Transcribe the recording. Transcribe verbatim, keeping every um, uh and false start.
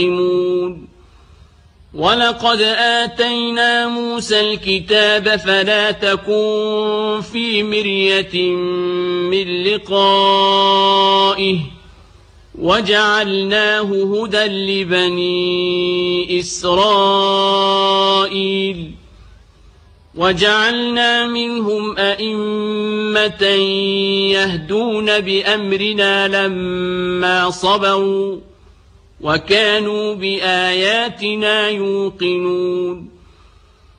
ولقد آتينا موسى الكتاب فلا تكن في مرية من لقائه وجعلناه هدى لبني إسرائيل وجعلنا منهم أئمة يهدون بأمرنا لما صبروا وكانوا بآياتنا يوقنون